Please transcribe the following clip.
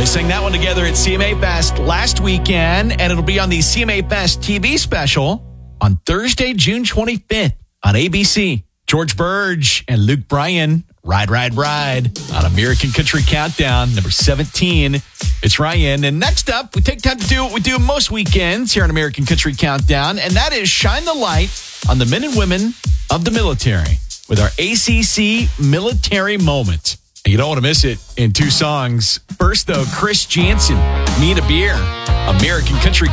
They sang that one together at CMA Fest last weekend, and it'll be on the CMA Fest TV special on Thursday, June 25th on ABC. George Burge and Luke Bryan, Ride, Ride, Ride on American Country Countdown, number 17. It's Ryan. And next up, we take time to do what we do most weekends here on American Country Countdown, and that is shine the light on the men and women of the military with our ACC Military Moment. And you don't want to miss it in two songs. First, though, Chris Janson, Me and a Beer, American Country